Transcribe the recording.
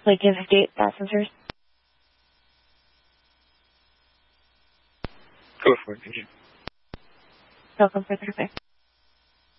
Lincoln 58, passengers. Go for it, thank you. Welcome for 35.